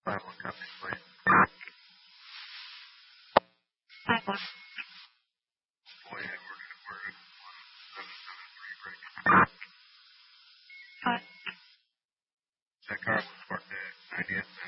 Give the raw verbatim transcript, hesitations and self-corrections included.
five one company, please. five one. Boy, and we're going to work at one seven seven three break. Five. That car was parked at ninetieth